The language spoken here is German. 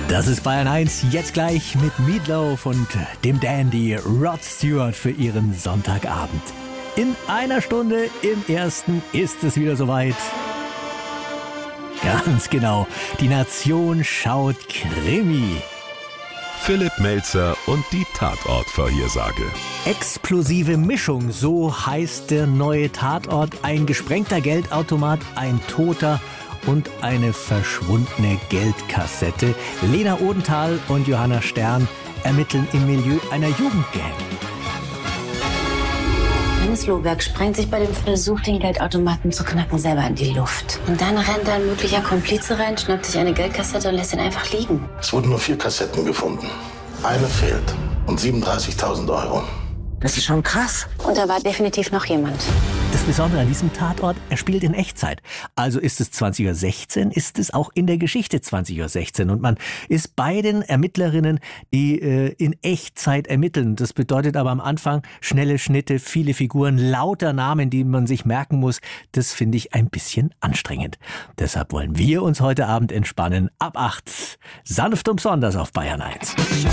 Das ist Bayern 1, jetzt gleich mit Meatloaf und dem Dandy Rod Stewart für Ihren Sonntagabend. In einer Stunde im Ersten ist es wieder soweit. Ganz genau, die Nation schaut Krimi. Philipp Melzer und die Tatortvorhersage. Explosive Mischung, so heißt der neue Tatort. Ein gesprengter Geldautomat, ein Toter und eine verschwundene Geldkassette. Lena Odenthal und Johanna Stern ermitteln im Milieu einer Jugendgang. Dennis Lohberg sprengt sich bei dem Versuch, den Geldautomaten zu knacken, selber in die Luft. Und dann rennt ein möglicher Komplize rein, schnappt sich eine Geldkassette und lässt ihn einfach liegen. Es wurden nur 4 Kassetten gefunden. Eine fehlt. Und 37.000 Euro. Das ist schon krass. Und da war definitiv noch jemand. Das Besondere an diesem Tatort, er spielt in Echtzeit. Also ist es 20.16 Uhr, ist es auch in der Geschichte 20.16 Uhr. Und man ist bei den Ermittlerinnen, die in Echtzeit ermitteln. Das bedeutet aber am Anfang schnelle Schnitte, viele Figuren, lauter Namen, die man sich merken muss. Das finde ich ein bisschen anstrengend. Deshalb wollen wir uns heute Abend entspannen. Ab 8, sanft und besonders auf Bayern 1.